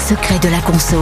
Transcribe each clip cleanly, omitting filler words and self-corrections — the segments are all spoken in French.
secrets de la conso,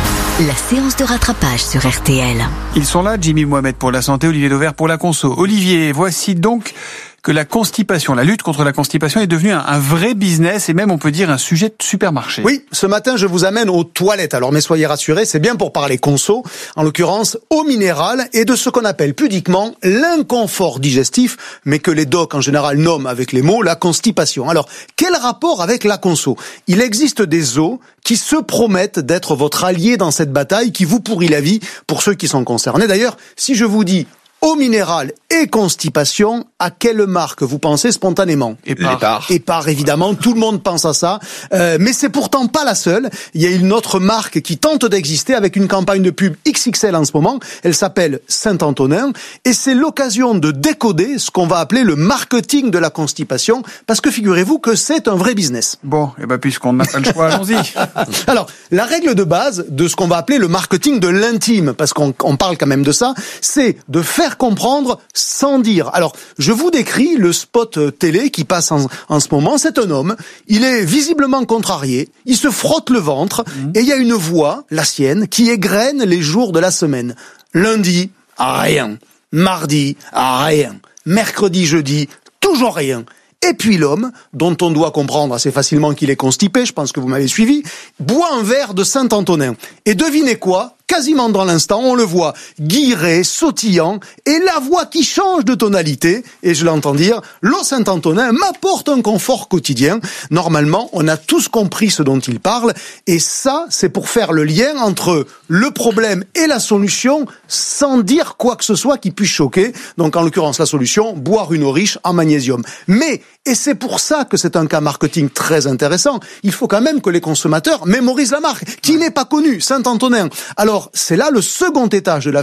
la séance de rattrapage sur RTL. Ils sont là, Jimmy Mohamed pour la santé, Olivier Dauvert pour la conso. Olivier, voici donc que la constipation, la lutte contre la constipation est devenue un vrai business et même on peut dire un sujet de supermarché. Oui, ce matin je vous amène aux toilettes. Alors mais soyez rassurés, c'est bien pour parler conso, en l'occurrence eau minérale et de ce qu'on appelle pudiquement l'inconfort digestif, mais que les docs en général nomment avec les mots la constipation. Alors quel rapport avec la conso ? Il existe des eaux qui se promettent d'être votre allié dans cette bataille qui vous pourrit la vie pour ceux qui sont concernés. D'ailleurs, si je vous dis eau minérale et constipation, à quelle marque vous pensez spontanément ? Épar, évidemment, tout le monde pense à ça. Mais c'est pourtant pas la seule. Il y a une autre marque qui tente d'exister avec une campagne de pub XXL en ce moment. Elle s'appelle Saint-Antonin. Et c'est l'occasion de décoder ce qu'on va appeler le marketing de la constipation. Parce que figurez-vous que c'est un vrai business. Bon, et puisqu'on n'a pas le choix, allons-y. Alors, la règle de base de ce qu'on va appeler le marketing de l'intime, parce qu'on parle quand même de ça, c'est de faire comprendre sans dire. Alors, je vous décris le spot télé qui passe en ce moment. C'est un homme, il est visiblement contrarié, il se frotte le ventre et il y a une voix, la sienne, qui égrène les jours de la semaine. Lundi, rien. Mardi, rien. Mercredi, jeudi, toujours rien. Et puis l'homme, dont on doit comprendre assez facilement qu'il est constipé, je pense que vous m'avez suivi, boit un verre de Saint-Antonin. Et devinez quoi ? Quasiment dans l'instant, on le voit guiré, sautillant, et la voix qui change de tonalité, et je l'entends dire, l'eau Saint-Antonin m'apporte un confort quotidien. Normalement, on a tous compris ce dont il parle, et ça, c'est pour faire le lien entre le problème et la solution, sans dire quoi que ce soit qui puisse choquer. Donc, en l'occurrence, la solution, boire une eau riche en magnésium. Mais, et c'est pour ça que c'est un cas marketing très intéressant, il faut quand même que les consommateurs mémorisent la marque, qui n'est pas connue, Saint-Antonin. Alors, c'est là le second étage de la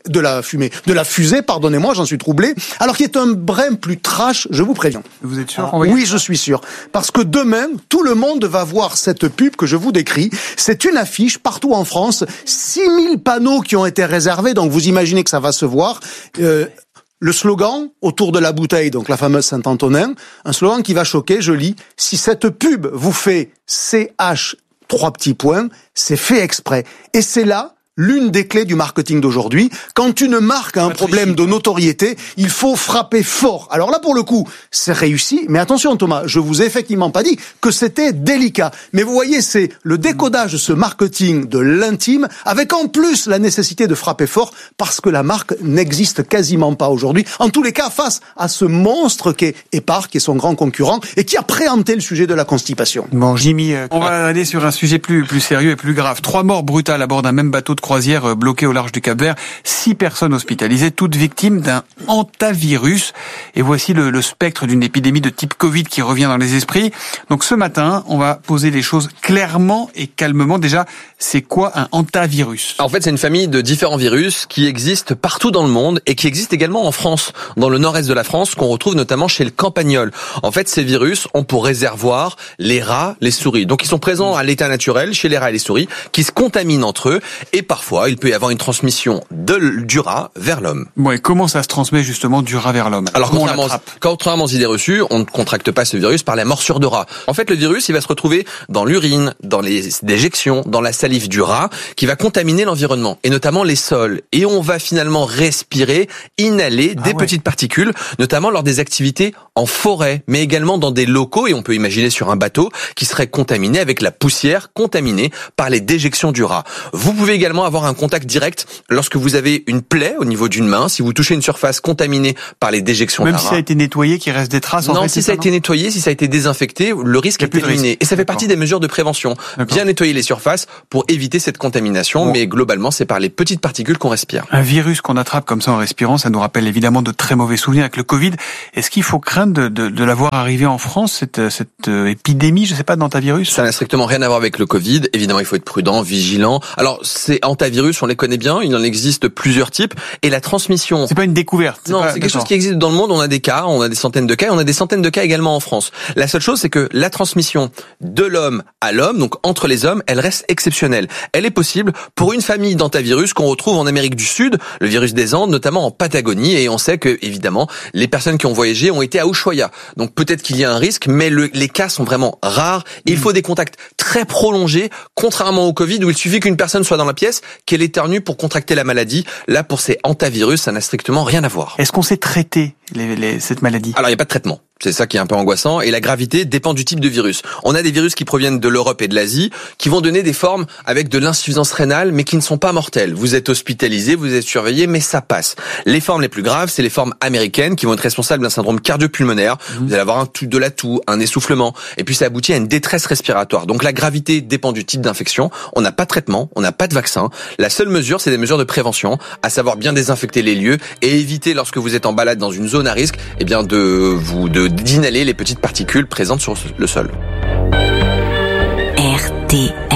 fusée, pardonnez-moi, j'en suis troublé, alors qui est un brin plus trash, je vous préviens. Vous êtes sûr ? Oui, je suis sûr. Parce que demain, tout le monde va voir cette pub que je vous décris. C'est une affiche partout en France, 6000 panneaux qui ont été réservés, donc vous imaginez que ça va se voir. Le slogan autour de la bouteille, donc la fameuse Saint-Antonin, un slogan qui va choquer, je lis, si cette pub vous fait CH 3 petits points, c'est fait exprès. Et c'est là l'une des clés du marketing d'aujourd'hui. Quand une marque a un problème de notoriété, il faut frapper fort. Alors là, pour le coup, c'est réussi. Mais attention, Thomas, je vous ai effectivement pas dit que c'était délicat. Mais vous voyez, c'est le décodage de ce marketing de l'intime, avec en plus la nécessité de frapper fort, parce que la marque n'existe quasiment pas aujourd'hui. En tous les cas, face à ce monstre qu'est Épar, qui est son grand concurrent, et qui a préempté le sujet de la constipation. Bon, Jimmy, on va aller sur un sujet plus sérieux et plus grave. 3 morts brutales à bord d'un même bateau de croisière bloqué au large du Cap-Vert, 6 personnes hospitalisées, toutes victimes d'un hantavirus. Et voici le spectre d'une épidémie de type Covid qui revient dans les esprits. Donc ce matin, on va poser les choses clairement et calmement. Déjà, c'est quoi un hantavirus ? En fait, c'est une famille de différents virus qui existent partout dans le monde et qui existent également en France, dans le nord-est de la France, qu'on retrouve notamment chez le campagnol. En fait, ces virus ont pour réservoir les rats, les souris. Donc ils sont présents à l'état naturel chez les rats et les souris, qui se contaminent entre eux, et parfois, il peut y avoir une transmission du rat vers l'homme. Bon, et comment ça se transmet justement du rat vers l'homme ? Alors, contrairement aux idées reçues, on ne contracte pas ce virus par la morsure de rat. En fait, le virus, il va se retrouver dans l'urine, dans les déjections, dans la salive du rat, qui va contaminer l'environnement, et notamment les sols. Et on va finalement respirer, inhaler des petites particules, notamment lors des activités en forêt, mais également dans des locaux, et on peut imaginer sur un bateau, qui serait contaminé avec la poussière contaminée par les déjections du rat. Vous pouvez également avoir un contact direct lorsque vous avez une plaie au niveau d'une main, si vous touchez une surface contaminée par les déjections d'un rat. Même si ça a été nettoyé, qu'il reste des traces en fait. Non, si ça a été nettoyé, si ça a été désinfecté, le risque est éliminé. Et ça fait partie des mesures de prévention. Bien nettoyer les surfaces pour éviter cette contamination, mais globalement, c'est par les petites particules qu'on respire. Un virus qu'on attrape comme ça en respirant, ça nous rappelle évidemment de très mauvais souvenirs avec le Covid. Est-ce qu'il faut craindre de la voir arriver en France, cette épidémie, je sais pas, d'hantavirus ? Ça n'a strictement rien à voir avec le Covid. Évidemment, il faut être prudent, vigilant. Alors, c'est hantavirus, on les connaît bien, il en existe plusieurs types, et la transmission... C'est pas une découverte. Non, c'est quelque chose qui existe dans le monde, on a des cas, on a des centaines de cas, et on a des centaines de cas également en France. La seule chose, c'est que la transmission de l'homme à l'homme, donc entre les hommes, elle reste exceptionnelle. Elle est possible pour une famille d'hantavirus qu'on retrouve en Amérique du Sud, le virus des Andes, notamment en Patagonie, et on sait que, évidemment, les personnes qui ont voyagé ont été à Ushuaia. Donc peut-être qu'il y a un risque, mais les cas sont vraiment rares, et il faut des contacts très prolongés, contrairement au Covid, où il suffit qu'une personne soit dans la pièce, qu'elle éternue pour contracter la maladie. Là, pour ces hantavirus, ça n'a strictement rien à voir. Est-ce qu'on sait traiter cette maladie? Alors, il n'y a pas de traitement. C'est ça qui est un peu angoissant. Et la gravité dépend du type de virus. On a des virus qui proviennent de l'Europe et de l'Asie, qui vont donner des formes avec de l'insuffisance rénale, mais qui ne sont pas mortelles. Vous êtes hospitalisé, vous êtes surveillé, mais ça passe. Les formes les plus graves, c'est les formes américaines, qui vont être responsables d'un syndrome cardio-pulmonaire. Vous allez avoir de la toux, un essoufflement, et puis ça aboutit à une détresse respiratoire. Donc la gravité dépend du type d'infection. On n'a pas de traitement, on n'a pas de vaccin. La seule mesure, c'est des mesures de prévention, à savoir bien désinfecter les lieux et éviter, lorsque vous êtes en balade dans une zone à risque, eh bien d'inhaler les petites particules présentes sur le sol. RTL.